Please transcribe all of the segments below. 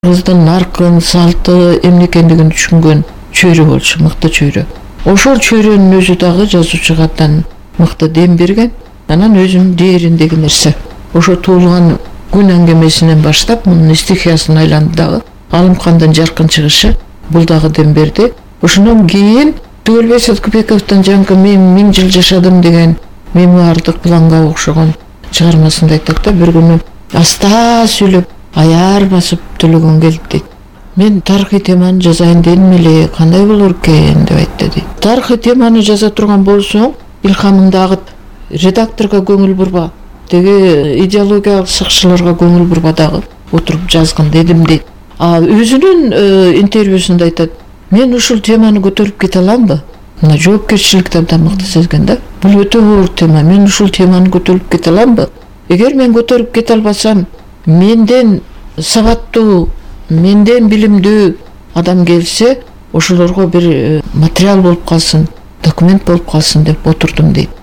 кыргыздын наркын, салты эмне экендигин түшүнгөн чөйрө болчу, мыкты чөйрө. Ошол чөйрөнүн өзү дагы жазуучуга абдан мыкты дем берген. Анан өзүнүн дээриндеги нерсе. Ошо туулган күн аңгемесинен баштап мунун стихиясын айланды дагы. Алымкандын жаркын чыгышы бул дагы дем берди. Ошондон кийин Түгөлбек Сыдыкбековдун жаңкы мен 1000 жыл жашадым деген мемуардык планга окшогон чыгармасында айтат да, бир күнү аста сүйлөп аяр басып Төлөгөн келди дейт. Мен тарыхый теманы жазайын дедим эле, кандай болор экен деп айтты дейт. Тарыхый теманы жаза турган болсоң, илхамыңды агыт, редакторго көңүл бурба, теги идеологиялык сакчыларга көңүл бурба дагы отуруп жазгын дедим дейт. Өзүнүн интервьюсунда айтат, мен ушул теманы көтөрүп кете аламбы? Мына жоопкерчиликти абдан мыкты сезген да. Бул өтө оор тема, мен ушул теманы көтөрүп кете аламбы? Эгер мен көтөрүп кете албасам, менден сабаттуу, менден билимдүү адам келсе, ошолорго бир материал болуп калсын, документ болуп калсын деп отурдум дейт.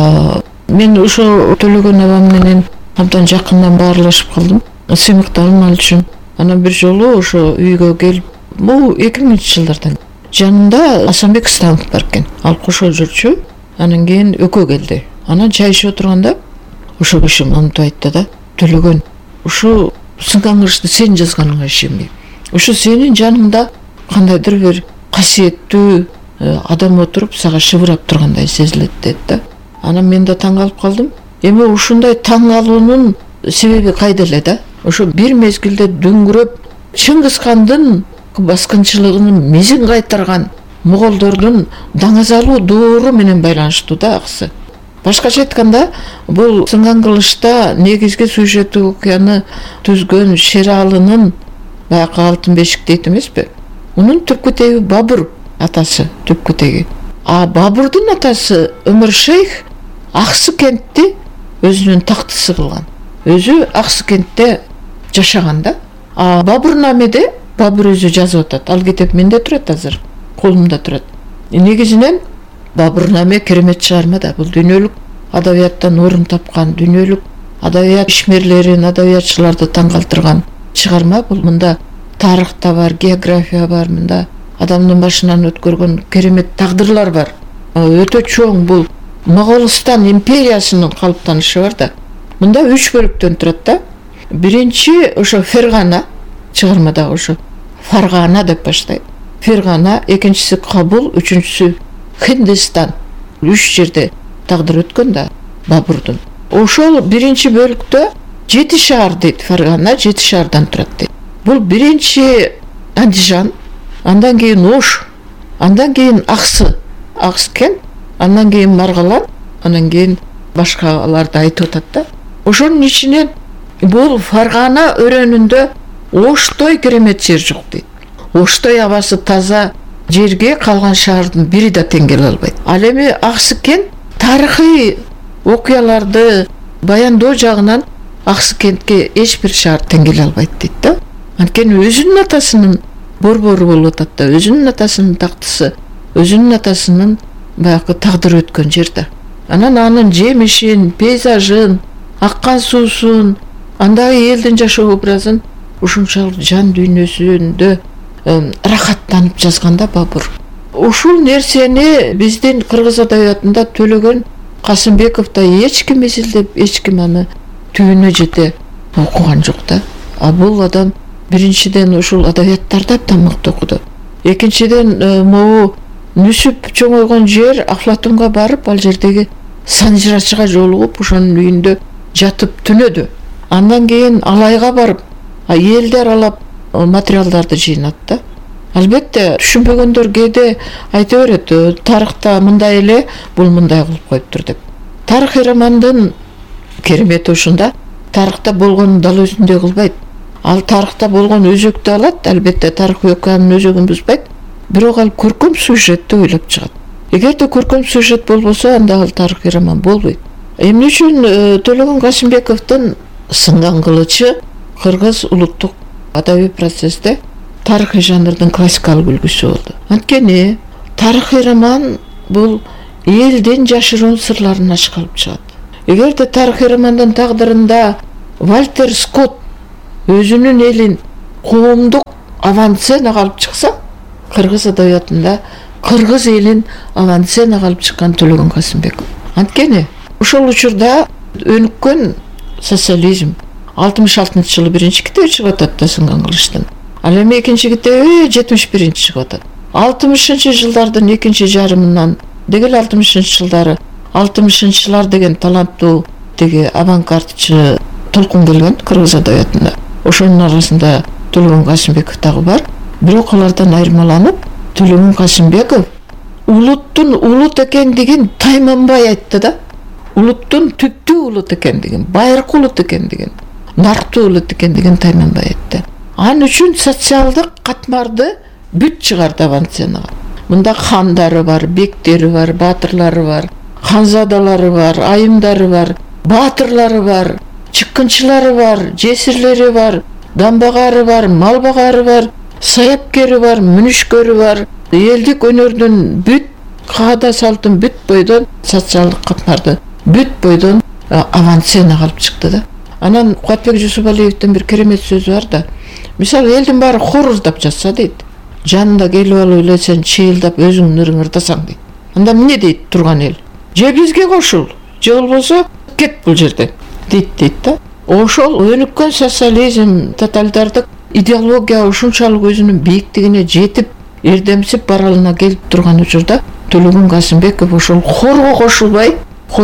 Мен ошо Төлөгөн абам менен абдан жакындан баарлашып калдым, сыймыкты алмал үчүн. Анан бир жолу ошо үйгө келип, бул 2000-жылдардан жанында Асанбек Станов бар экен, ал кошо жүрчү. Анан кийин экөө келди. Анан чай ичип отурганда ошо киши монтип айтты да, Төлөгөн, ушу сынган кырышты сен жазганыңа ишенбейм. Ушу сенин жаныңда кандайдыр бир касиеттүү адам отуруп сага шыбырап тургандай сезилет дейт да. Анан мен да таң калып калдым. Эми ушундай таң калуунун себеби кайда эле да? Ошо бир мезгилде дөңгүрөп Чыңгызхандын баскынчылыгынын мезин кайтарган моголдордун даңазалуу доору менен байланыштуу да акысы. Башкача айтканда, бул сынган кылычта негизги сюжеттик окуяны түзгөн Шералынын баягы алтын бешик дейт эмеспи? Унун түпкү теги Бабур атасы, түпкү теги. Бабурдун атасы Өмүршейх Аксы кентти өзүнүн тактысы кылган. Өзү Аксы кентте жашаган да. Бабурнамеде Бабур өзү жазып атат. Ал китеп менде турат азыр, колумда турат. Негизинен Бабурнаме керемет чыгарма да. Бул дүйнөлүк адабияттан орун тапкан, дүйнөлүк адабият ишмерлерин, адабиятчыларды таң калтырган чыгарма. Бул мында тарых да бар, география бар, мында адамдын башынан өткөргөн керемет тагдырлар бар. Өтө чоң бул Моголстан империясынын калыптанышы бар да. Мында 3 бөлүктөн турат да. Биринчи ошо Фергана, чыгармада ошо Фаргана деп баштайт. Фергана, экинчиси Кабул, үчүнчүсү Хиндистан. 3 жерде тагдыр өткөн да Бабурдун. Ошол биринчи бөлүктө 7 шаар дейт. Фергана 7 шаардан турат дейт. Бул биринчи Андижан, андан кийин Ош, андан кийин Аксы кент, андан кийин Маргалан, андан кийин башкаларды айтып атат да. Ошонун ичинен бул Фаргана өрөөнүндө Оштой керемет жер жок дейт. Оштой абасы таза жерге калган шаардын бири да тең келе албайт. Ал эми Аксы кент тарыхый окуяларды баяндоо жагынан Аксы кентке эч бир шаар тең келе албайт дейт да. Анткени өзүнүн атасынын борбору болуп атат да, өзүнүн атасынын тактысы, өзүнүн атасынын баягы тагдыры өткөн жер да. Анан анын жемишин, пейзажын, аккан суусун, андагы элдин жашоо образын ушунчалык жан дүйнөсүндө рахаттанып жазганда Бабур. Ушул нерсени биздин кыргыз адабиятында Төлөгөн Касымбековдой эч ким изилдеп, эч ким аны түбүнө жете окуган жок да. Бул адам биринчиден ушул адабияттарды абдан мыкты окуду. Экинчиден могу нүсүп чоңойгон жер Афлатунга барып, ал жердеги санжырачыга жолугуп, ошонун үйүндө жатып түнөдү. Андан кийин Алайга барып, элди аралап материалдарды жыйнат да. Албетте түшүнбөгөндөр кээде айта берет, тарыхта мындай эле, бул мындай кылып коюптур деп. Тарыхый романдын керемети ушунда, тарыхта болгонун дал өзүндөй кылбайт. Ал тарыхта болгон өзөктү алат, албетте тарыхый окуянын өзөгүн бузбайт, бирок ал көркөм сюжетти ойлоп чыгат. Эгерде көркөм сюжет болбосо, анда ал тарыхый роман болбойт. Эмне үчүн Төлөгөн Касымбековдун Сынган кылычы кыргыз улуттук адабий процессте тарыхый жанрдын классикалык үлгүсү болду. Анткени тарыхый роман бул элдин жашыруун сырларын ачык алып чыгат. Эгерде тарыхый романдын тагдырында Вальтер Скотт өзүнүн элин коомдук авансценага алып чыкса, кыргыз адабиятында кыргыз элин авансценага алып чыккан Төлөгөн Касымбеков. Анткени ошол учурда өнүккөн социализм 66-жылы биринчи китеби чыгып атат да Сынган кылычтын. Ал эми экинчи китеби 71-нчи чыгып атат. 60-жылдардын экинчи жарымынан дегел 60-жылдары 60-жылар деген таланттуу деги авангардчы толкун келген кыргыз адабиятында. Ошонун арасында Төлөгөн Касымбеков дагы бар. Бирок алардан айырмаланып, Төлөгөн Касымбеков улуттун улут экендигин тайманбай айтты да. Улуттун түптүү улут экендигин, байыркы улут экендигин, нарктуу улут экендигин тайманбай айтты. Ал үчүн социалдык катмарды бүт чыгарды авансценага. Мында хандары бар, бектери бар, баатырлары бар, ханзадалары бар, айымдары бар, баатырлары бар, чыккынчылары бар, жесирлери бар, дамбагары бар, малбагары бар, саяпкери бар, мүнүшкөрү бар. Элдик өнөрдүн бүт каада салттын бүт бойдон социалдык катмарды бүт бойдон авансценага алып чыкты да. Анан Кубатбек Жусупалиевдин бир керемет сөзү бар да. Мисалы, элдин баары хор ырдап жатса дейт. Жанында келип алып эле сен чыйылдап өзүңдүн ырыңды ырдасаң дейт. Анда эмне дейт турган эл? Же бизге кошул, же болбосо кет бул жерден дейт да. Ошол өнүккөн социализм, тоталитардык идеология ушунчалык өзүнүн бийиктигине жетип, эрдемсип баралына келип турган учурда Төлөгөн Касымбеков ошол хорго кошулбай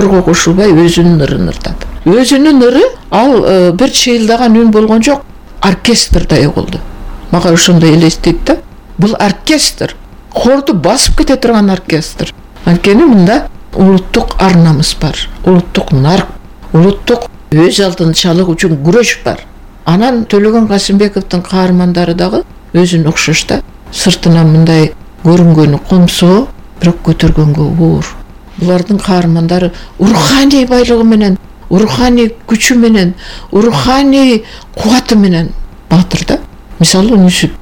өзүнүн ырын ырдады. Өзүнүн ыры ал бир чыйылдаган үн болгон жок, оркестрдай угулду. Мага ошондой элестейт да. Бул оркестр, хорду басып кете турган оркестр. Анткени мында улуттук ар-намыс бар, улуттук нарк, улуттук өз алдынчалык үчүн күрөш бар. Анан Төлөгөн Касымбековдун каармандары дагы өзүнө окшош да. Сыртынан мындай көрүнгөнү комсоо, бирок көтөргөнгө уур. Булардын каармандары руханий байлыгы менен, руханий күчү менен, руханий кубаты менен баатыр да. Мисалы,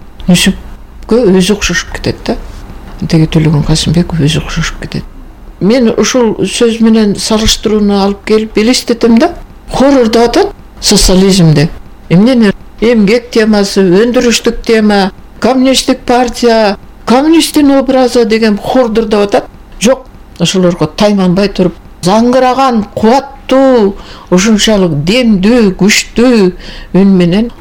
Нүсүпкө өзү окшошуп кетет да. Теги Төлөгөн Касымбеков өзү окшошуп кетет. Мен ушул сөз менен салыштырууну алып келип элестетем да. Хор ырдап атат социализмде. Эмне эмгек темасы, өндүрүштүк тема, коммунисттик партия, коммунисттин образы деген хорду ырдап атат. Жок, ошолорго тайманбай туруп, заңгыраган, кубаттуу, ушунчалык демдүү, күчтүү үн менен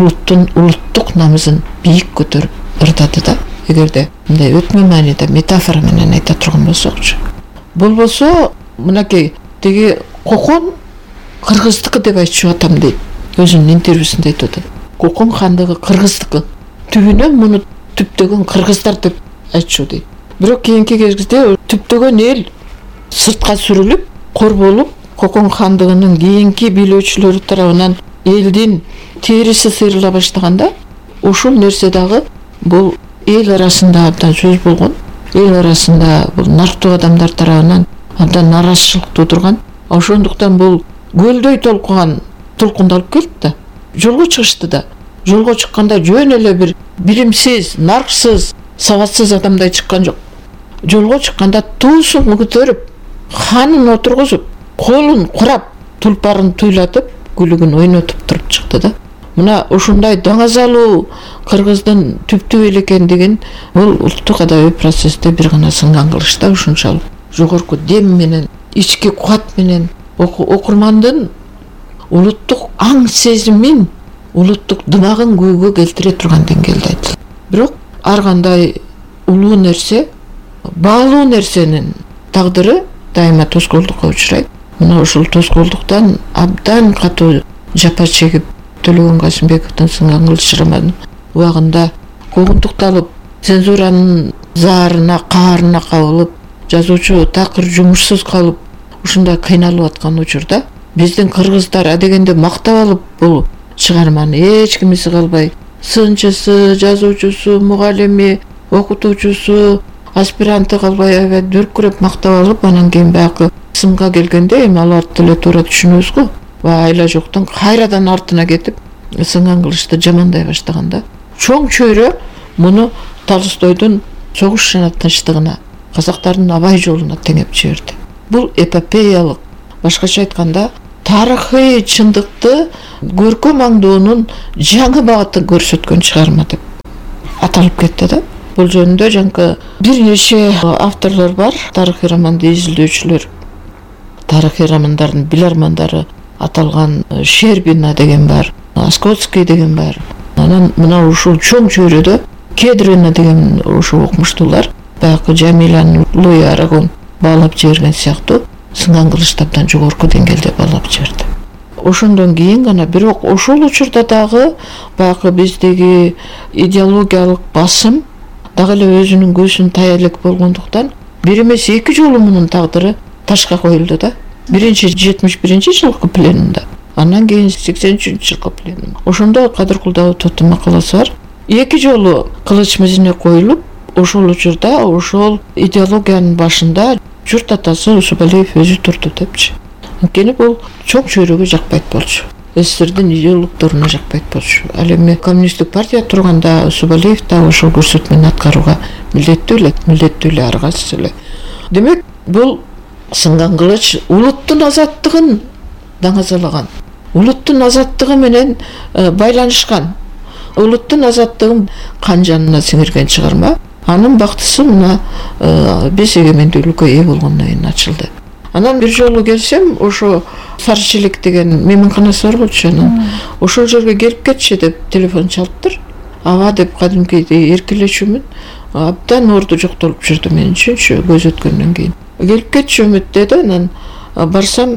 улуттук намысын бийик көтөрүп ырдады да. Эгерде мындай өтмө мааниде метафора менен айта турган болсокчу. Болбосо, мынакей теги Кокон кыргыздыкы деп айтчу атам дейт. Өзүнүн интервьюсунда айтып атат. Кокон хандыгы кыргыздыкы. Түбүнөн муну түптөгөн кыргыздар деп айтчу дейт. Бирок кийинки кезде түптөгөн эл сыртка сүрүлүп, кор болуп, Кокон хандыгынын кийинки бийлөөчүлөрү тарабынан элдин териси сыйрыла баштаганда, ушул нерсе дагы бул эл арасында абдан сөз болгон. Эл арасында бул нарктуу адамдар тарабынан абдан нараазычылык туудурган. Ошондуктан бул көлдөй толкундалып келди да. Жолго чыгышты да. Жолго чыкканда жөн эле бир билимсиз, нарксыз, сабатсыз адамдай чыккан жок. Жолго чыкканда туусун көтөрүп, ханын отургузуп, колун курап, тулпарын туйлатып, күлүгүн ойнотуп туруп чыкты да. Мына ушундай даңазалуу кыргыздын түптүү эл экендигин бул улуттук адабий процессте бир гана Сынган кылычта ушунчалык жогорку дем менен, ички кубат менен окурмандын улуттук аң сезимин, улуттук дымагын күйгө келтире турган деңгээлде айтылат. Бирок ар кандай улуу нерсе, баалуу нерсенин тагдыры дайыма тоскоолдукка учурайт. Мына ушул тоскоолдуктан абдан катуу жапа чегип Төлөгөн Касымбековдун Сынган кылыч романы убагында куугунтукталып, цензуранын заарына, каарына кабылып, жазуучу такыр жумушсуз калып, ушундай кыйналып аткан учурда биздин кыргыздар адегенде мактап алып бул чыгарманы эч кимиси калбай, сынчысы, жазуучусу, мугалими, окутуучусу, аспиранты калбай аябай дүркүрөп мактап алып, анан кийин баягы сынга келгенде эми аларды деле туура түшүнөбүз го. Айла жоктон кайрадан артына кетип, Сынган кылычты жамандай баштаганда, чоң чөйрө муну Толстойдун согуш жана тынчтыгына, казактардын абай жолуна теңеп жиберди. Бул эпопеялык, башкача айтканда, тарыхый чындыкты көркөм аңдоонун жаңы багытын көрсөткөн чыгарма деп аталып кетти да. Бул жөнүндө жаңкы бир нече авторлор бар, тарыхый романды изилдөөчүлөр. Тарыхый романдардын билармандары аталган Щербина деген бар, Скотский деген бар. Анан мына ушул чоң чөйрөдө Кедрина деген ушул окумуштуулар баягы Жамиланын Луи Арагон баалап жиберген сыяктуу сынган кылычтардан жогорку деңгээлде баалап жиберди. Ошондон кийин гана бирок ошол учурда дагы баягы биздеги идеологиялык басым дагы эле өзүнүн көзүн тая элек болгондуктан бир эмес эки жолу мунун тагдыры ташка коюлду да. Биринчи 71-жылкы пленумда, андан кийин 83-жылкы пленум. Ошондо Кадыр Кулдабытовдун макаласы бар. Эки жолу кылыч мизине коюлуп, ошол учурда ошол идеологиянын башында журт атасы Усубалиев өзү турду депчи. Анткени бул чоң чөйрөгө жакпайт болчу. СССРдин идеологторуна жакпайт болчу. Ал эми коммунисттик партия турганда Усубалиев да ошол көрсөтмөнү аткарууга милдеттүү эле ар кайсысы эле. Демек, бул сынган кылыч улуттун азаттыгын даңазалаган. Улуттун азаттыгы менен байланышкан. Улуттун азаттыгын кан жанына сиңирген чыгарма. Анын бактысы мына биз эгемендүүлүккө ээ болгондон кийин ачылды. Анан бир жолу келсем, ошо Сарычелек деген мейманканасы бар болчу, анан ошол жерге келип кетчи деп телефон чалыптыр. Ага деп кадимкидей эркелечүмүн. Абдан орду жоктолуп жүрдү мен үчүнчү көз өткөндөн кийин. Келип кетчи үмүт деди, анан барсам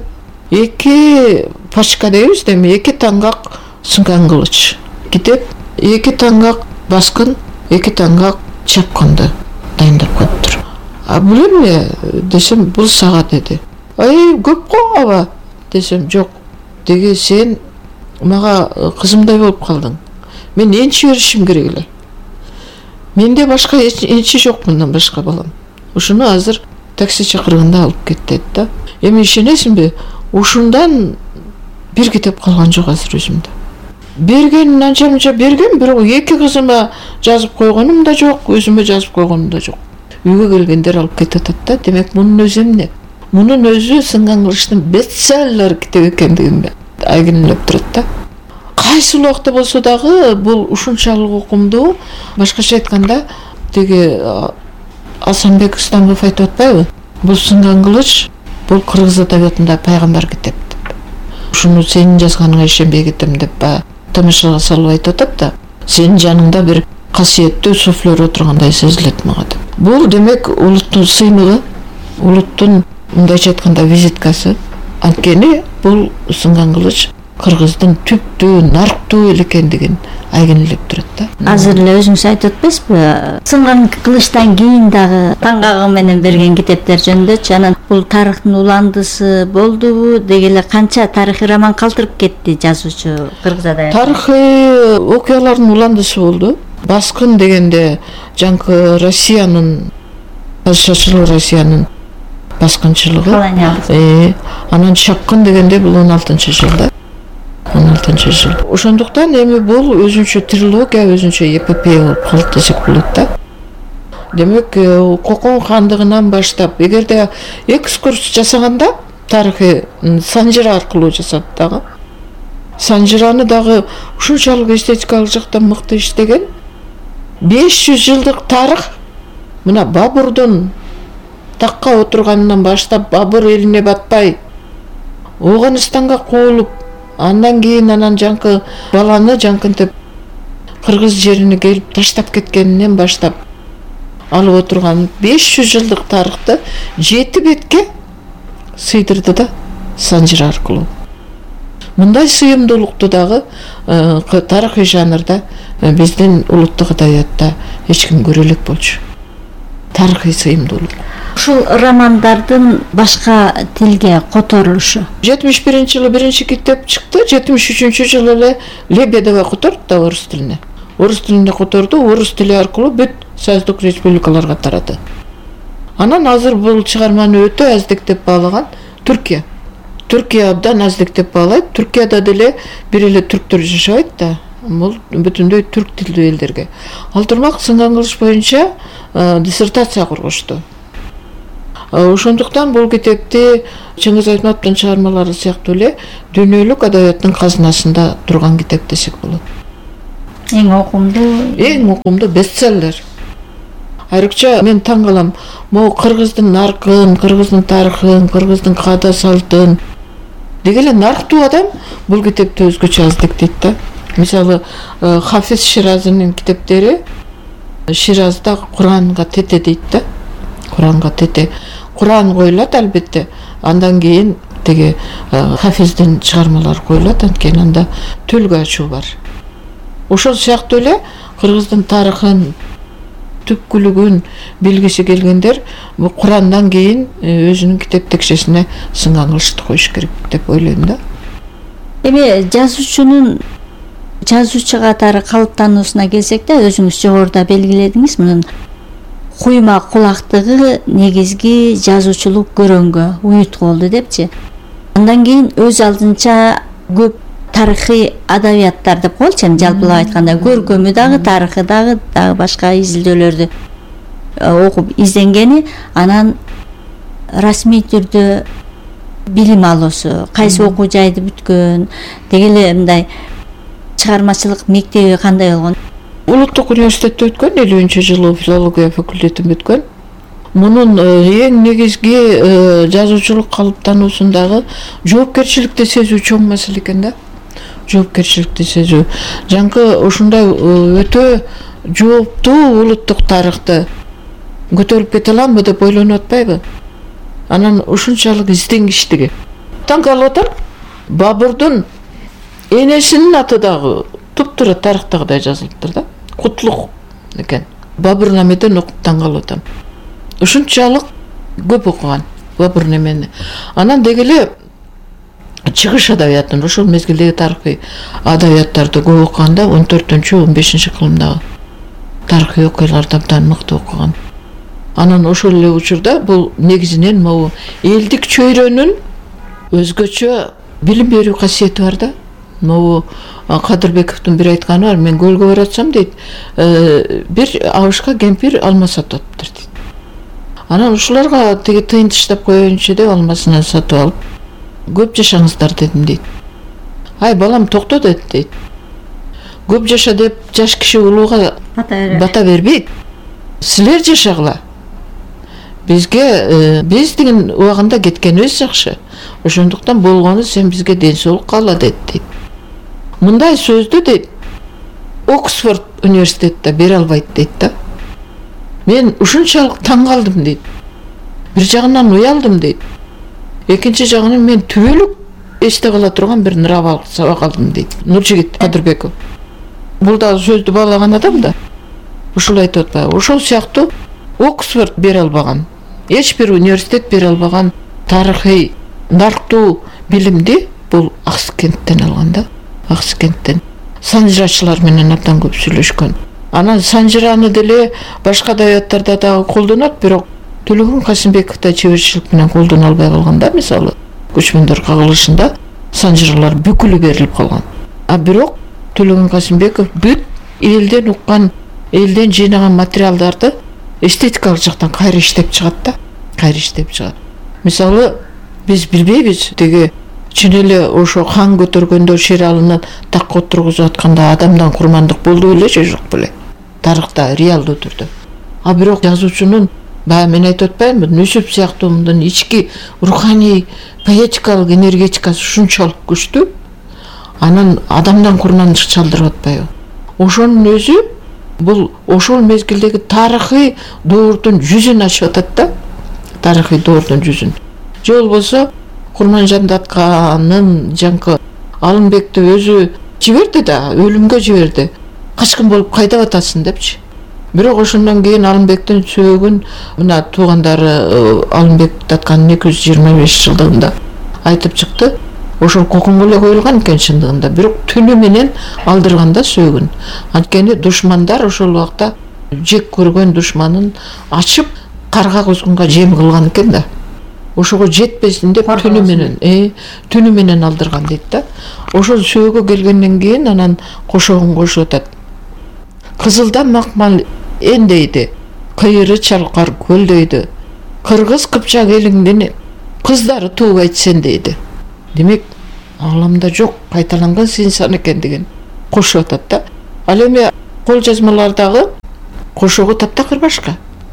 эки пачка дейбиз да, эки таңгак сынган кылыч. Китеп, эки таңгак баскын, эки таңгак чапканды дайындап коюптур. А бул эмне десем, бул сага деди. Көп го аба десем, жок. Деги сен мага кызымдай болуп калдың. Мен энчи беришим керек эле. Менде башка энчи жок, мындан башка балам. Ушуну азыр такси чакырганда алып кет деди да. Эми ишенесиңби? Ушундан бир китеп калган жок азыр өзүмдө. Берген анча-мынча берген, бирок эки кызыма жазып койгонум да жок, өзүмө жазып койгонум да жок. Үйгө келгендер алып кетет да. Демек, мунун өзү эмне? Мунун өзү сынган кылычтын бестселлер китеп экендигин айгинелеп турат да. Кайсы убакта болсо дагы бул ушунчалык окумдуу. Башкача айтканда, деги Асанбек Ыстамбулов айтып атпайбы? Бул сынган кылыч, бул кыргыз адабиятында пайгамбар китеп деп. Ушуну сенин жазганыңа ишенбей кетем деп тамашага салып айтып атат да. Сенин жаныңда бир касиеттүү суфлер отургандай сезилет мага деп. Бул демек улуттун сыймыгы, улуттун мындайча айтканда визиткасы. Анткени бул сынган кылыч кыргыздын түптүү, нарктуу эл экендигин айгинелеп турат да. Азыр эле өзүңүз айтып атпайсызбы? Сынган кылычтан кийин дагы таңгагы менен берген китептер жөнүндө анан бул тарыхтын уландысы болдубу? Деги эле канча тарыхый роман калтырып кетти жазуучу кыргыз адабиятында? Тарыхый окуялардын уландысы болду. Баскын дегенде жаңкы Россиянын, падышачылык Россиянын баскынчылыгы. Анан чапкын дегенде бул 16-жылда. 16-жыл. Ошондуктан эми бул өзүнчө трилогия, өзүнчө эпопея болуп калды десек болот да. Демек, Кокон хандыгынан баштап, эгерде экскурс жасаганда тарыхый Санжыра аркылуу жасады дагы. Санжыраны дагы ушунчалык эстетикалык жактан мыкты иштеген. 500 жылдык тарых, мына Бабурдун такка отурганынан баштап Бабур элине батпай Оганыстанга куулуп, андан кийин жаңкы баланы жаңкынтип кыргыз жерине келип таштап кеткенинен баштап алып отурган 500 жылдык тарыхты 7 бетке сыйдырды да Санжыра аркылуу. Мындай сыйымдуулукту дагы тарыхый жанрда биздин улуттук адабиятта эч ким көрө элек болчу. Тарыхый сыйымдуулук. Ушул романдардын башка тилге которулушу. 71-жылы биринчи китеп чыкты, 73-жылы эле Лебедева которду да орус тилине. Орус тилине которду, орус тили аркылуу бүт союздук республикаларга тарады. Анан азыр бул чыгарманы өтө аздиктеп баалаган Түркия. Түркия абдан аздиктеп баалайт. Түркияда деле бир эле түрктөр жашабайт да. Бул бүтүндөй түрк тилдүү элдерге. Ал турмак сынган кылыч боюнча диссертация коргошту. Ошондуктан бул китепти Чыңгыз Айтматовдун чыгармалары сыяктуу эле дүйнөлүк адабияттын казынасында турган китеп десек болот. Эң окумдуу бестселлер. Айрыкча мен таң калам, могу кыргыздын наркын, кыргыздын тарыхын, кыргыздын каада салтын деги эле нарктуу адам бул китепти өзгөчө аздектейт да. Мисалы, Хафиз Ширазинин китептери Ширазда Куранга тете дейт да. Куранга тете. Куран коюлат албетте. Андан кийин теги Хафиздин чыгармалары коюлат, анткени анда төлгө ачуу бар. Ошол сыяктуу эле кыргыздын тарыхын, түпкүлүгүн билгиси келгендер бул Курандан кийин өзүнүн китеп текшесине сыңган кылышты коюш керек деп ойлойм да. Эми жазуучу катары калыптануусуна келсек да, өзүңүз жогоруда белгиледиңиз, мунун куйма кулактыгы негизги жазуучулук көрөнгө, уютку болду депчи. Андан кийин өз алдынча көп тарыхый адабияттар деп коелучу, эми жалпылап айтканда көркөмү дагы, тарыхы дагы башка изилдөөлөрдү окуп изденгени, анан расмий түрдө билим алуусу, кайсы окуу жайды бүткөн, деги эле мындай чыгармачылык мектеби кандай болгон? Улуттук университетте өткөн, 50-жылы филология факультетин бүткөн. Мунун эң негизги жазуучулук калыптануусундагы жоопкерчиликти сезүү чоң маселе экен да. Жоопкерчиликти сезүү. Жанкы ушундай өтө жооптуу улуттук тарыхты көтөрүп кете аламбы деп ойлонуп атпайбы? Анан ушунчалык изденгичтиги. Таң калып атам, Бабурдун энесинин аты дагы туптура тарыхтагыдай жазылыптыр да. Кутлук экен. Бабур намеден окуп таң калып атам. Ушунчалык көп окуган Бабур немени. Анан деги эле чыгыш адабиятын, ошол мезгилдеги тарыхый адабияттарды көп окуганда 14-15 кылымдагы тарыхый окуяларды абдан мыкты окуган. Анан ошол эле учурда бул негизинен могу элдик чөйрөнүн өзгөчө билим берүү касиети бар да. Могу Кадырбековдун бир айтканы бар, мен көлгө баратсам дейт, бир абышка кемпир алма сатыптыр дейт. Анан ушуларга теги тыйын таштап коеюнчу деп алмасынан сатып алып, көп жашаңыздар дедим дейт. Ай балам токто дейт. Көп жаша деп жаш киши улууга бата бербейт. Силер жашагыла. Бизге биздин убагында кеткенибиз жакшы. Ошондуктан болгону сен бизге ден соолук каала дейт. Мындай сөздү дейт Оксфорд университетте бере албайт дейт да. Мен ушунчалык таң калдым дейт. Бир жагынан уялдым дейт. Экинчи жагынан мен түбөлүк эсте кала турган бир нравалык сабак алдым дейт. Нуржигит Кадырбеков. Бул да сөздү баалаган адам да. Ушул айтып атпайбы? Ошол сыяктуу Оксфорд бере албаган, эч бир университет бере албаган тарыхый нарктуу билимди бул Акскенттен алган да. Акскенттен. Санжырачылар менен абдан көп сүйлөшкөн. Анан санжыраны деле башка адабияттарда дагы колдонот, бирок Төлөгөн Касымбеков да чеберчилик менен колдоно албай калган да. Мисалы, көчмөндөр кагылышында санжырлар бүкүлү берилип калган. А бирок Төлөгөн Касымбеков бүт элден уккан, элден жыйнаган материалдарды эстетикалык жактан кайра иштеп чыгат да. Кайра иштеп чыгат. Мисалы, биз билбейбиз, деги чын эле ошо хан көтөргөндө Шералынан такка отургузуп атканда адамдан курмандык болду беле же жок беле? Тарыхта реалдуу түрдө. А бирок жазуучунун баягы мен айтып атпаймынбы, Нүсүп сыяктуу мындан ички руханий, поэтикалык энергетикасы ушунчалык күчтүү. Анан адамдан курмандык чалдырып атпайбы? Ошонун өзү бул ошол мезгилдеги тарыхый доордун жүзүн ачып атат да. Тарыхый доордун жүзүн. Же болбосо Курманжан Датканын жанкы Алымбекти өзү жиберди да, өлүмгө жиберди. Качкын болуп кайда атасың депчи. Бирок ошондон кийин Алымбектин сөөгүн мына туугандары Алымбек Датканын 225 жылдыгында айтып чыкты. Ошол коконго эле коюлган экен чындыгында, бирок түнү менен алдырганда сөөгүн. Анткени душмандар ошол убакта жек көргөн душманын ачып карга кузгунга жем кылган экен да. Ошого жетпесин деп түнү менен алдырган дейт да. Ошол сөөгө келгенден кийин анан кошогун кошуп атат. Кызылда макмал эндейди, кыйыры чалкар көлдөйдү, кыргыз кыпчак элиңдин кыздары туубайт сен дейди. Демек ааламда жок кайталанган инсан экендигин кошуп атат да. Ал эми кол жазмалардагы кошогу таптакыр башка.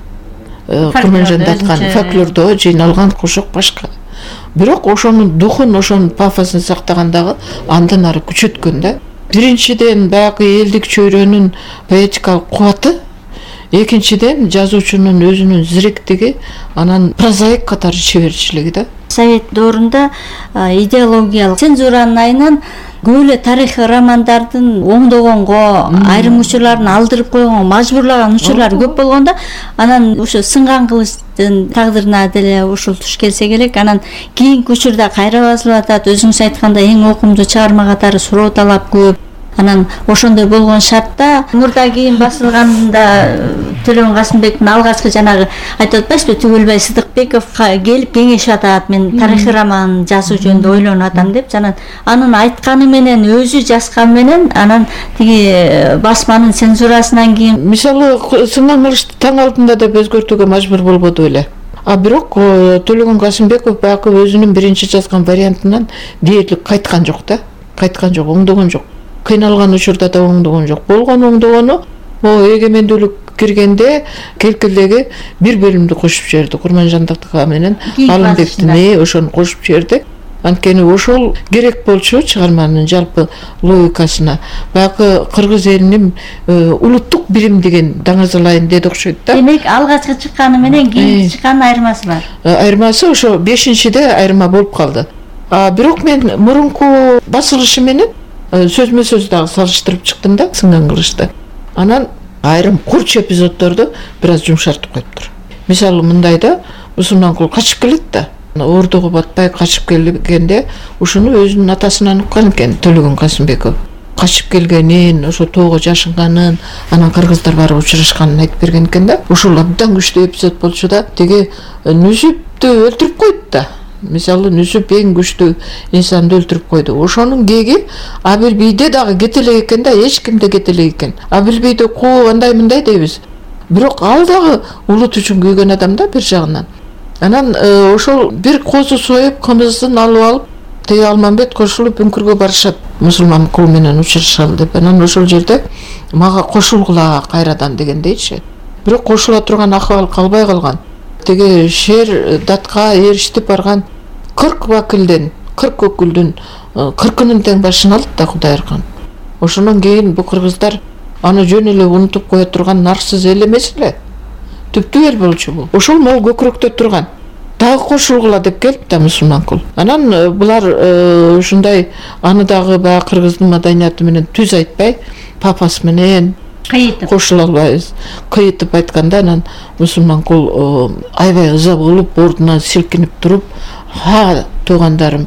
Курманжанда айткан фольклордо жыйналган кошок башка. Бирок ошонун духун, ошонун пафосун сактагандагы андан ары күчөткөн да. Биринчиден баягы элдик чөйрөнүн поэтикалык кубаты, экинчиден жазуучунун өзүнүн зиректиги, анан прозаик катары чеберчилиги да. Совет доорунда идеологиялык цензуранын айынан көп эле тарыхый романдардын оңдогонго, айрым учурларын алдырып койгонго мажбурлаган учурлар көп болгондо, анан ушу сынган кылычтын тагдырына деле ушул туш келсе керек. Анан кийинки учурда кайра басылып атат. Өзүңүз айткандай эң окумдуу чыгарма катары суроо талап көп. Анан ошондой болгон шартта мурда кийин басылганда Төлөн Касымбектин алгачкы жанагы айтып атпайсызбы, Түгөлбай Сыдыкбеков келип кеңешип атат, мен тарыхый роман жазуу жөнүндө ойлонуп атам деп. Анын айтканы менен, өзү жазганы менен, анан тиги басманын цензурасынан кийин мисалы сынган кылычты таң алдында да өзгөртүүгө мажбур болбоду беле. Бирок Төлөгөн Касымбеков баягы өзүнүн биринчи жазган вариантынан дээрлик кайткан жок да. Кайткан жок, оңдогон жок. Кыйналган учурда да оңдогон жок. Болгон оңдогону эгемендүүлүк киргенде келкилдеги бир бөлүмдү кошуп жиберди. Курманжандыкка менен Алымбектин ошону кошуп жиберди. Анткени ошол керек болчу чыгарманын жалпы логикасына. Баягы кыргыз элинин улуттук бирим деген даңазалайын деди окшойт да. Демек алгачкы чыкканы менен кийинки чыкканын айырмасы бар. Айырмасы ошо 5-де айырма болуп калды. Бирок мен мурунку басылышы менен сөзмө сөз дагы салыштырып чыктым да сынган кылычты. Анан айрым курч эпизоддорду бир аз жумшартып коюптур. Мисалы мындайда Мусулманкул качып келет да. Ордого батпай качып келгенде ушуну өзүнүн атасынан уккан экен Төлөгөн Касымбеков. Качып келгенин, ошо тоого жашынганын, анан кыргыздар барып учурашканын айтып берген экен да. Ушул абдан күчтүү эпизод болчу да. Теги Нүсүптү өлтүрүп койду да. Мисалы Нүсүп эң күчтүү инсанды өлтүрүп койду. Ошонун кеги Абилбийде дагы кете элек экен да, эч кимде кете элек экен. Абилбийди куу андай мындай дейбиз. Бирок ал дагы улут үчүн күйгөн адам да бир жагынан. Анан ошол бир козу союп, кымызын алып алып, теги Алмамбет кошулуп Үңкүргө барышат. Мусулманкул менен учурашалы деп. Анан ошол жерде мага кошулгула кайрадан дегендейчи. Бирок кошула турган акыбал калбай калган. Теги шер датка эрişип барган 40 вакилден, 40 өкүлдүн 40-ынын тең башын алды да Кудай Аркан. Ошондон кийин бу кыргыздар аны жөн эле унутуп кое турган нарсыз эл эмес эле. Түптүү эл болчу бул. Ошол могу көкүрөктө турган. Дагы кошулгула деп келип да Мусулманкул. Анан булар ушундай аны дагы баягы кыргыздын маданияты менен түз айтпай, папасы менен кошула албайбыз. Кыйытып айтканда анан Мусулманкул аябай ыза болуп, ордунан силкинип туруп, "Ха, туугандарым,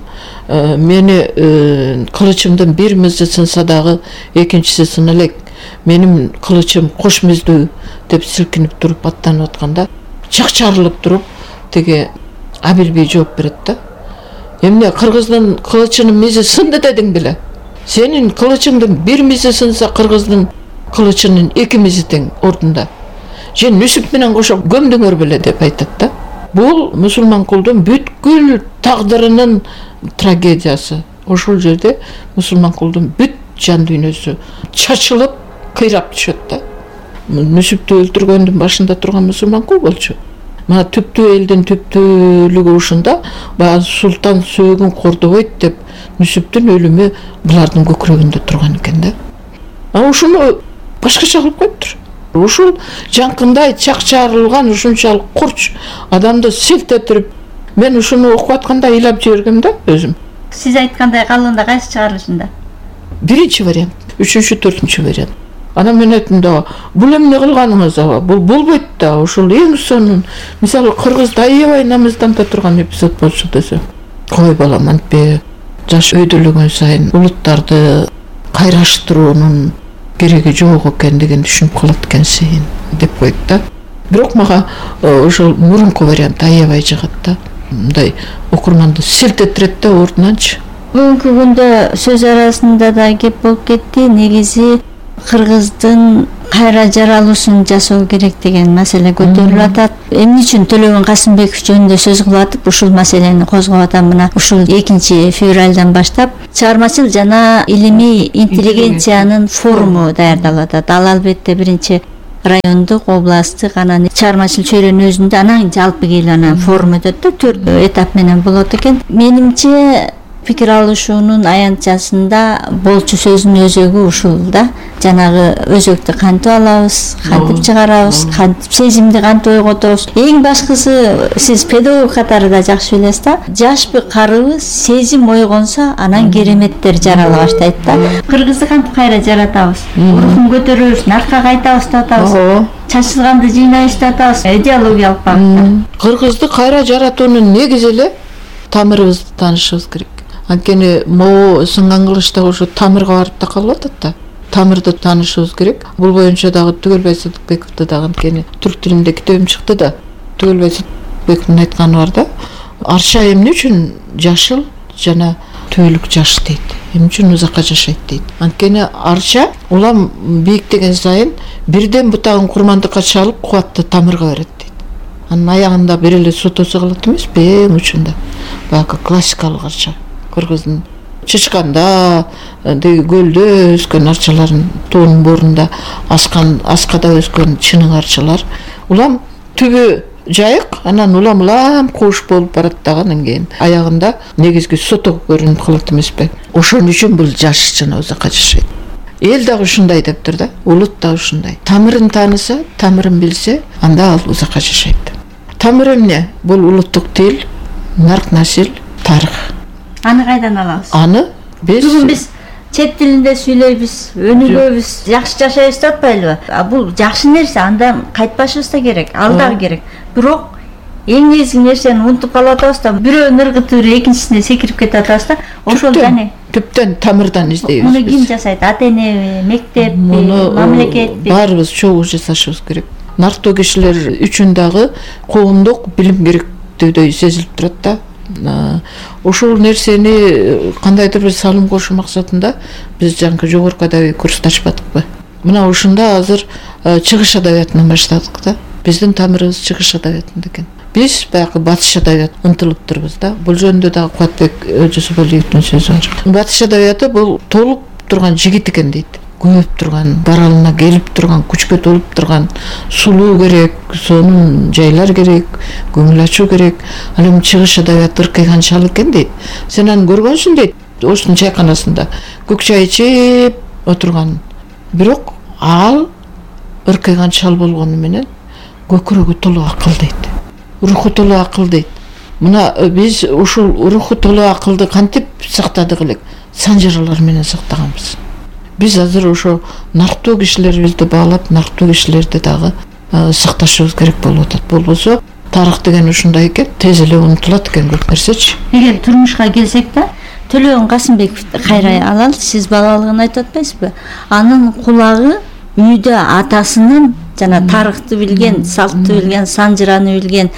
мени кылычымдын бир мизи сынса дагы экинчиси сына элек. Менин кылычым кош миздүү" деп силкинип туруп аттанып атканда, чакчарылып туруп, теги Абилбей жооп берет да. "Эмне кыргыздын кылычынын мизи сынды дедиң беле? Сенин кылычыңдын бир мизи сынса, кыргыздын кылычынын 2 мизи тең ордунда. Же Нүсүп менен кошо көмдүңөр беле" деп айтат да. Бул Мусулманкулдун бүткүл тагдырынын трагедиясы. Ошол жерде Мусулманкулдун бүт жан дүйнөсү чачылып, кыйрап түшөт да. Нүсүптү өлтүргөндүн башында турган Мусулманкул болчу. Мына түптүү элдин түптүүлүгү ушунда, баягы султан сөөгүн кордобойт деп Нүсүптүн өлүмү булардын көкүрөгүндө турган экен да. Ушуну башкача кылып коюптур. Ушул жанкындай чакчарылган, ушунчалык курч адамды силтетирип, мен ушуну окуп атканда ыйлап жибергем да өзүм. Сиз айткандай калганда кайсы чыгарылышында? Биринчи вариант, 3-чү, 4-чү вариант. Анан мен айттым да, бул эмне кылганыңыз аба? Бул болбойт да, ушул эң сонун, мисалы кыргызда аябай намыстанта турган эпизод болчу десем. Кой балам, антпе жаш өйдөлөгөн сайын улуттарды кайраштыруунун кереги жок экендигин түшүнүп калат экенсиң деп койт да. Бирок мага ошол мурунку вариант аябай жагат да. Мындай окурманды силтетирет да ордунанчы. Бүгүнкү күндө сөз арасында да кеп болуп кетти. Негизи кыргыздын кайра жаралуусун жасоо керек деген маселе көтөрүлүп атат. Эмне үчүн Төлөгөн Касымбеков жөнүндө сөз кылып атып ушул маселени козгоп атам. Мына ушул 2 февралдан баштап чыгармачыл жана илимий интеллигенциянын форуму даярдалып атат. Ал албетте биринчи райондук, областтык, анан чыгармачыл чөйрөнүн өзүндө, анан жалпы келип анан форум өтөт да, 4 этап менен болот экен. Менимче пикир алышуунун аянтчасында болчу сөздүн өзөгү ушул да. Жанагы өзөктү кантип алабыз, кантип чыгарабыз, кантип сезимди кантип ойготобуз. Эң башкысы, сиз педагог катары да жакшы билесиз да, жашпы карыбыз сезим ойгонсо анан кереметтер жарала баштайт да. Кыргызды кантип кайра жаратабыз, рухун көтөрөбүз, наркага айтабыз деп атабыз, чачылганды жыйнайбыз деп атабыз, идеологиялык багытта. Кыргызды кайра жаратуунун негизи эле тамырыбызды таанышыбыз керек. Анткени могу сынган кылычта ошо тамырга барып да калып атат да. Тамырды таанышыбыз керек. Бул боюнча дагы Түгөлбай Садыкбековду дагы анткени түрк тилинде китебим чыкты да. Түгөлбай Садыкбековдун айтканы бар да. Арча эмне үчүн жашыл жана түбөлүк жаш дейт. Эмне үчүн узакка жашайт дейт. Анткени арча улам бийиктеген сайын бирден бутагын курмандыкка чалып кубатты тамырга берет дейт. Анын аягында бир эле сотосу калат эмеспи, эң учунда. Баягы классикалык арча. Кыргыздын Чычканда, көлдө өскөн арчалардын тоонун борунда аскада өскөн чынык арчалар. Улам түбү жайык, анан улам куш болуп барат дагы, кийин аягында негизги сото көрүнүп калат эмеспи. Ошон үчүн бул жаш жана узакка жашайт. Эл дагы ушундай дептир да, улут да ушундай. Тамырын тааныса, тамырын билсе, анда ал узакка жашайт. Тамыр эмне? Бул улуттук тил, нарк насил, тарых. Аны кайдан алабыз? Аны бүгүн биз чет тилинде сүйлөйбүз, өнүгөбүз, жакшы жашайбыз деп атпайлыбы? Бул жакшы нерсе, андан кайтпашыбыз да керек, ал дагы керек. Бирок эң негизги нерсени унутуп калып атабыз да, бирөөнүн ыргыты экинчисине секирип кетип атабыз да. Ошол жане түптөн тамырдан издейбиз. Муну ким жасайт? Ата-энеби, мектеппи, мамлекетпи? Баарыбыз чогуу жасашыбыз керек. Нарктуу кишилер үчүн дагы коомдук билим керектүүдөй сезилип турат да. Ошол нерсени кандайдыр бир салым кошуу максатында биз жаңы жогорку адабий курсту ачып атыкпы. Мына ушунда азыр чыгыш адабиятынан баштадык да. Биздин тамырыбыз чыгыш адабиятында экен. Биз баягы батыш адабият ынтылып турбуз да. Бул жөнүндө дагы Кубатбек Жусупалиевдин сөзү бар. Батыш адабияты бул толуп турган жигит экен дейт. Көбөп турган, баралына келип турган, күчкө толуп турган, сулуу керек, сонун жайлар керек, көңүл ачуу керек. Ал эми чыгыш адабияты ыркыйган шал экен дейт. Сен аны көргөнсүң дейт, оштун чайканасында көк чай ичип отурган. Бирок ал ыркыйган шал болгону менен көкүрөгү толуу акыл дейт. Руху толуу акыл дейт. Мына биз ушул руху толуу акылды кантип сактадык элек? Санжаралар менен сактаганбыз. Биз азыр ошо нарктуу кишилерибизди баалап, нарктуу кишилерди дагы сакташыбыз керек болуп атат. Болбосо тарых деген ушундай экен, тез эле унутулат экен көп нерсечи. Эгер турмушка келсек да, Төлөгөн Касымбековду кайра алалы, сиз балалыгын айтып атпайсызбы? Анын кулагы үйдө атасынын жана тарыхты билген, салтты билген, санжыраны билген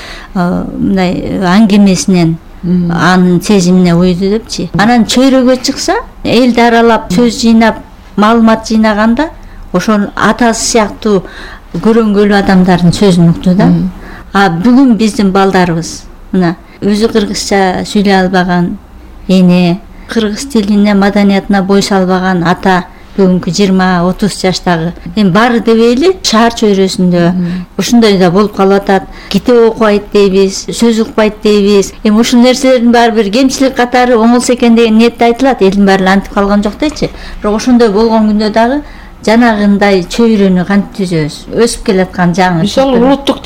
мындай аңгемесинен анын сезимине уйду депчи. Анан чөйрөгө чыкса, элди аралап, сөз жыйнап, маалымат жыйнаганда ошол атасы сыяктуу көрөнгөлүү адамдардын сөзүн укту да. Бүгүн биздин балдарыбыз мына өзү кыргызча сүйлөй албаган эне, кыргыз тилине, маданиятына бой салбаган ата, бүгүнкү 20-30 жаштагы эми баары дебейли шаар чөйрөсүндө ушундай да болуп калып атат. Китеп окубайт дейбиз, сөз укпайт дейбиз. Эми ушул нерселердин баары бир кемчилик катары оңолсо экен деген ниетте айтылат. Элдин баары антип калган жок дейчи. Бирок ошондой болгон күндө дагы жанагындай чөйрөнү кантип түзөбүз? Өсүп келаткан жаңы. Мисалы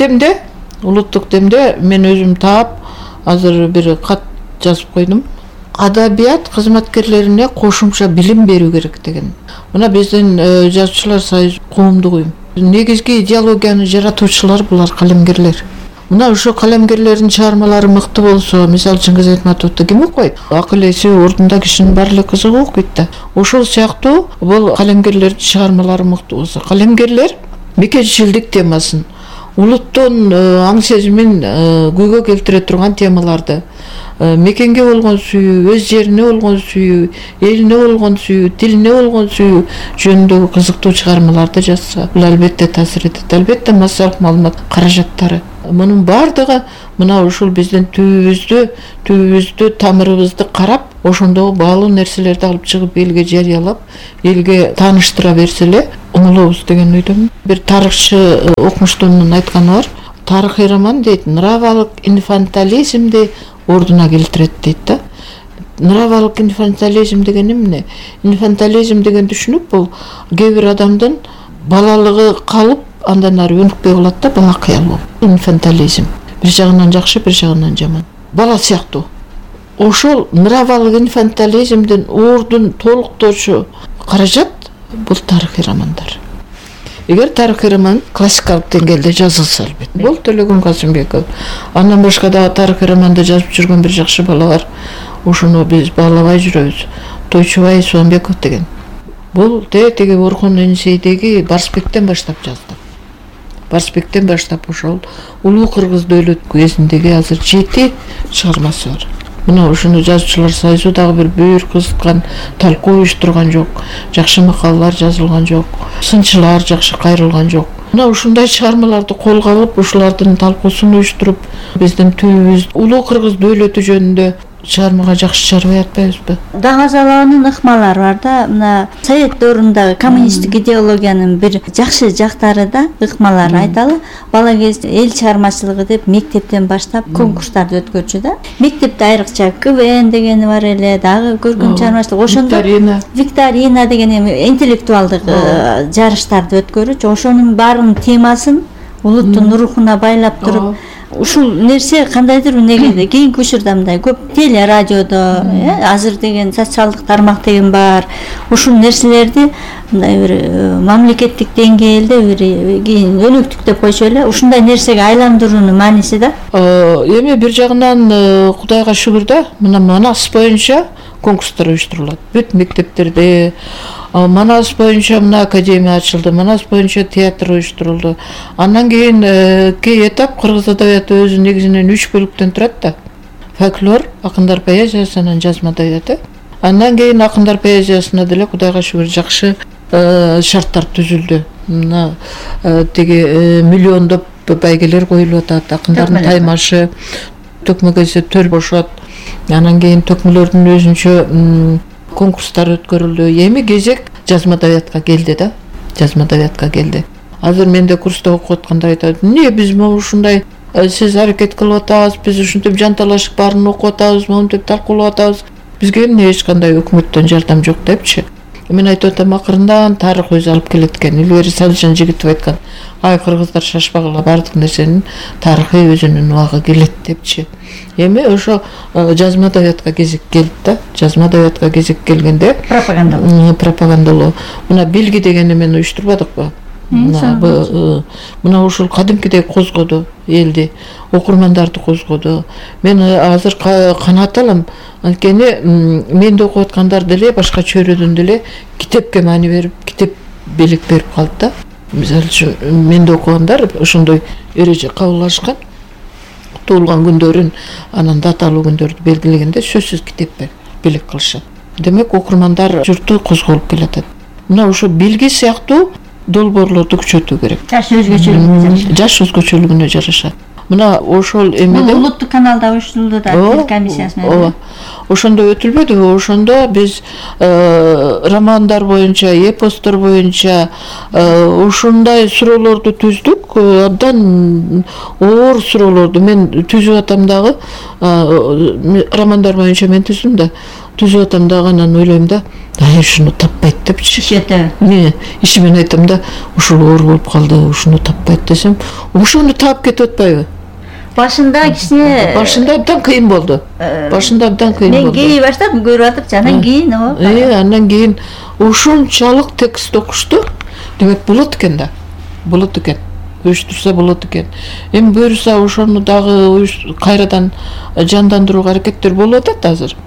улуттук демде мен өзүм таап азыр бир кат жазып койдум. Адабият кызматкерлерине кошумча билим берүү керек деген. Мына биздин жазуучулар союзу коомдук уюм. Негизги идеологияны жаратуучулар булар калемгерлер. Мына ошо калемгерлердин чыгармалары мыкты болсо, мисалы Чыңгыз Айтматовду ким окуйт? Акыл эси ордунда кишинин баары эле кызыгып окуйт да. Ошол сыяктуу бул калемгерлердин чыгармалары мыкты болсо, калемгерлер мекенчилдик темасын, улуттун аң сезимин көйгө келтире турган темаларды, мекенге болгон сүйүү, өз жерине болгон сүйүү, элине болгон сүйүү, тилине болгон сүйүү жөнүндөгү кызыктуу чыгармаларды жазса, бул албетте таасир этет. Албетте массалык маалымат каражаттары. Мунун бардыгы мына ушул биздин түбүбүздү, тамырыбызды карап, ошондогу баалуу нерселерди алып чыгып элге жарыялап, элге тааныштыра берсе эле оңолобуз деген ойдомун. Бир тарыхчы окумуштуунун айтканы бар. Тарыхый роман дейт, нравалык инфантилизмди ордуна келтирет дейт да. Нравалык инфантилизм деген эмне? Инфантилизм деген түшүнүк бул кээ бир адамдын балалыгы калып, андан ары өнүкпөй калат да, балакай болуп. Инфантилизм бир жагынан жакшы, бир жагынан жаман. Бала сыяктуу. Ошол нравалык инфантилизмдин ордун толуктоочу каражат бул тарыхый романдар. Эгер тарыхый роман классикалык деңгээлде жазылса албетте. Бул Төлөгөн Касымбеков. Андан башка дагы тарыхый романды жазып жүргөн бир жакшы бала бар. Ошону биз баалабай жүрөбүз. Тойчубай Суамбеков деген. Бул теги Орхон Энисейдеги Барсбектен баштап жазды. Барсбектен баштап ошол Улуу Кыргыз Дөөлөт кезиндеги азыр 7 чыгармасы бар. Мына ушуну жазуучулар союзу дагы бир бүйүр кызыткан, талкуу уюштурган жок, жакшы макалалар жазылган жок, сынчылар жакшы кайрылган жок. Мына ушундай чыгармаларды колго алып, ушулардын талкуусун уюштуруп, биздин түбүбүз Улуу Кыргыз Дөөлөтү жөнүндө чыгармага жакшы чыгарбай атпайбызбы? Дагазалаанын ыкмалары бар да. Мына Совет доорундагы коммунисттик идеологиянын бир жакшы жактары да, ыкмалары айталы. Бала кезде эл чыгармачылыгы деп мектептен баштап конкурстарды өткөрчү да. Мектепте айрыкча КВН дегени бар эле, дагы көркөм чыгармачылык, ошондо викторина деген интеллектуалдык жарыштарды өткөрүчү. Ошонун баарынын темасын улуттун рухуна байлап туруп, ушул нерсе кандайдыр негеде кийинки учурда мындай көп телерадиодо, азыр деген социалдык тармак деген бар. Ушул нерселерди мындай бир мамлекеттик деңгээлде бир кийин өнүктүк деп койсо эле, ушундай нерсеге айландыруунун мааниси да. Эми бир жагынан Кудайга шүгүр да, мына Манас боюнча конкурстар уюштурулат. Бүт мектептерде Манас боюнча мына академия ачылды, Манас боюнча театр уюштурулду. Андан кийин кей этап кыргыз адабияты өзү негизинен 3 бөлүктөн турат да. Фольклор, акындар поэзиясы, анан жазма адабияты. Андан кийин акындар поэзиясына деле Кудайга шүгүр жакшы шарттар түзүлдү. Мына теги миллиондоп байгелер коюлуп атат, акындардын таймашы, төкмөгөзө төл бошот. Анан кийин төкмөлөрдүн өзүнчө конкурстар өткөрүлдү. Эми кезек жазма адабиятка келди да. Жазма адабиятка келди. Азыр менде курста окуп аткандар айтат, "Эмне биз ушундай сиз аракет кылып атабыз, биз ушинтип жанталашып баарын окуп атабыз, монтип талкуулап атабыз. Бизге эмне эч кандай өкмөттөн жардам жок" депчи. Мен айтып атам, акырындан тарых өзү алып келет экен. Илгери Салижан Жигитов айткан, "Ай кыргыздар шашпагыла, бардык нерсенин тарыхы өзүнүн убагы келет" депчи. Эми ошо жазма адабиятка кезек келди да. Жазма адабиятка кезек келгенде пропагандалоо. Мына Билги дегенди мен уюштурбадыкпы? Мына ушул кадимкидей козгоду элди, окурмандарды козгоду. Мен азыр канаат алам, анткени менде окуп аткандар деле башка чөйрөдөн деле китепке маани берип, китеп белек берип калды да. Мисалы үчүн менде окугандар ошондой эреже кабыл алышкан. Туулган күндөрүн, анан даталуу күндөрдү белгилегенде сөзсүз китеп белек кылышат. Демек окурмандар журту козголуп келатат. Мына ошо Билги сыяктуу долбоорлорду күчөтүү керек. Жаш өзгөчөлүгүнө жараша. Мына ошол эмеде улуттук каналда уюштурулду да, тил комиссиясы менен. Ошондо өтүлбөдүбү? Ошондо биз романдар боюнча, эпостор боюнча ушундай суроолорду түздүк. Абдан оор суроолорду мен түзүп атам дагы. Романдар боюнча мен түздүм да. Түзүп атам дагы, анан ойлойм да, ушуну таппайт депчи. Ишимен айтам да, ушул оор болуп калды, ушуну таппайт десем, ошону таап кетип атпайбы? Башында кичине абдан кыйын болду. Мен кей баштап көрүп атып, анан кийин андан кийин ушунчалык текст окушту. Демек болот экен да. Болот экен. Уюштурса болот экен. Эми буюрса ошону дагы кайрадан жандандырууга аракеттер болуп атат азыр.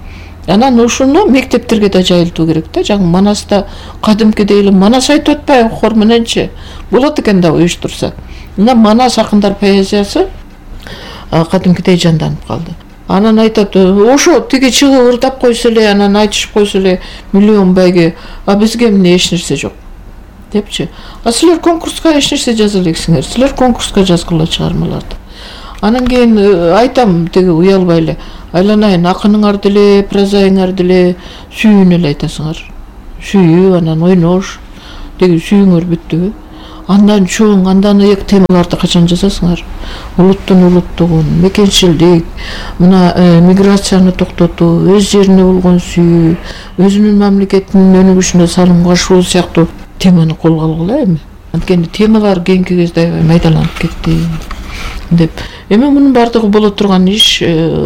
Анан ушуну мектептерге да жайылтуу керек да. Жаңы Манаста кадимкидей эле Манас айтып атпайбы хор мененчи. Болот экен да уюштурса. Мына Манас акындар поэзиясы кадимкидей жанданып калды. Анан айтат, ошо тиги чыгып ырдап койсо эле, анан айтышып койсо эле миллион байге, а бизге эмне эч нерсе жок депчи. А силер конкурска эч нерсе жаза элексиңер. Силер конкурска жазгыла чыгармаларды. Анан кийин айтам, тиги уялбай эле, айланайын, акыныңар деле, прозаыңар деле сүйүүнү эле айтасыңар. Сүйүү, анан ойнош, тиги сүйүүңөр бүттүбү? Андан чоң, андан ыйык темаларды качан жазасыңар? Улуттун улуттугун, мекенчилдик, мына миграцияны токтотуу, өз жерине болгон сүйүү, өзүнүн мамлекетинин өнүгүшүнө салым кошуу сыяктуу теманы колго алгыла эми. Анткени темалар кийинки кезде аябай майдаланып кетти деп. Эми мунун бардыгы боло турган иш,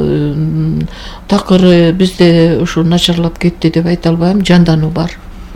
такыры бизде ушу начарлап кетти деп айта албайм, жандануу бар.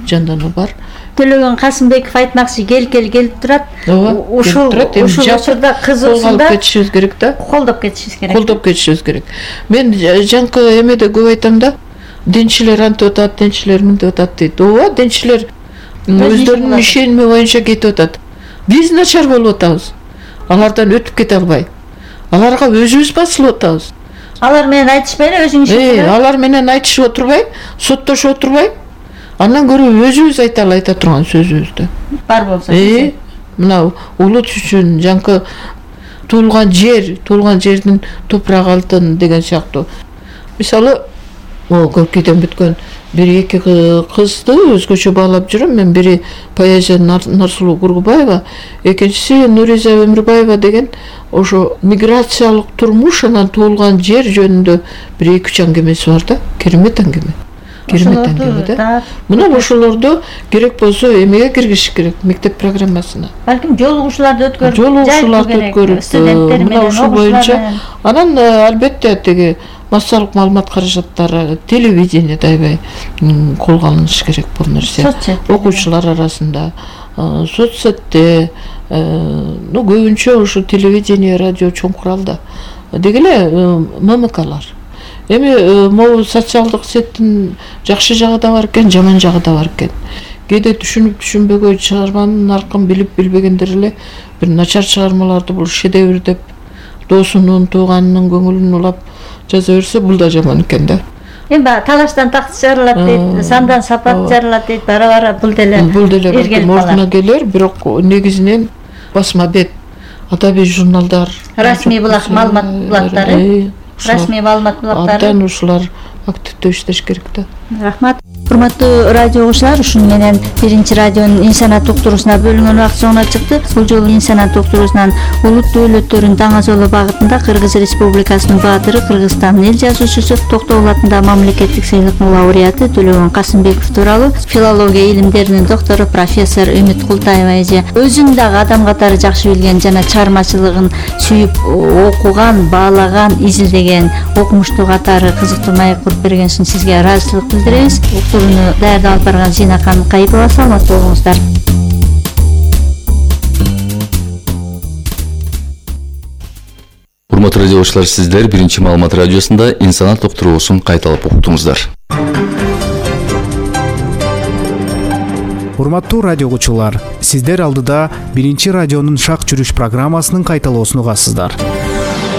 Төлөгөн Касымбеков айтмакчы, келип турат. Ушул учурда кызыгышында кетишибиз керек да. Колдоп кетишибиз керек. Мен жаңкы эмеде көп айтам да. Денчилер антип атат, денчилер мынтип атат дейт. Ооба, денчилер өздөрүнүн ишеними боюнча кетип атат. Биз начар болуп атабыз. Алардан өтүп кете албай. Аларга өзүбүз басылып атабыз. Алар менен айтышпай эле өзүң ишин. Алар менен айтышып отурбай, соттошуп отурбай, андан көрө өзүбүз айта турган сөзүбүздү. Бар болсо. Мына улут үчүн жаңкы туулган жердин топурак алтын деген сыяктуу. Мисалы, Көркүйдөн бүткөн бир эки кызды өзгөчө баалап жүрөм. Мен бири поэзия Нарсулуу Кургубаева, экинчиси Нуриза Өмүрбаева деген ошо миграциялык турмуш, анан туулган жер жөнүндө бир 2-3 аңгемеси бар да. Керемет аңгеме да. Мына ошолорду керек болсо эмеге киргизиш керек, мектеп программасына. Балким жолугушууларды өткөрүп, студенттер менен ошол боюнча. Анан албетте тиги массалык маалымат каражаттары, телевидениеде аябай колго алыныш керек бул нерсе. Окуучулар арасында, соцсетте, көбүнчө ушу телевидение, радио чоң куралда. Деги эле ММКлар. Эми могу социалдык сеттин жакшы жагы да бар экен, жаман жагы да бар экен. Кээде түшүнүп түшүнбөгөй чыгарманын наркын билип билбегендер эле бир начар чыгармаларды бул шедевр деп досунун, тууганынын көңүлүн улап жаза берсе, бул да жаман экен да. Эми талаштан такт жарылат дейт, сандан сапат жарылат дейт, бара бул деле ордуна келер, бирок негизинен басма бет, адабий журналдар, расмий маалымат булактары, абдан ушулар активдүү иштеш керек да. Рахмат. Урматтуу радио угуучулар, ушуну менен биринчи радионун инсанат уктуруусуна бөлүнгөн убакыт соңуна чыкты. Бул жолу инсанат уктуруусунан улут дөөлөттөрүн таңазолоо багытында Кыргыз Республикасынын баатыры, Кыргызстандын эл жазуучусу, Токтогул атындагы мамлекеттик сыйлыктын лауреаты Төлөгөн Касымбеков тууралуу филология илимдеринин доктору профессор Үмүт Култаева эже өзүн дагы адам катары жакшы билген жана чыгармачылыгын сүйүп окуган, баалаган, изилдеген окумуштуу катары кызыктуу маек куруп берген үчүн сизге ыраазычылык билдиребиз. Уктурууну даярдап барган Зинакан Кайыпова, саламат болуңуздар. Урматтуу радиочлар, сиздер биринчи маалымат радиосунда инсанат уктуруусун кайталап уктуңуздар. Урматтуу радио угуучулар, сиздер алдыда биринчи радионун шак жүрүш программасынын кайталоосун угасыздар.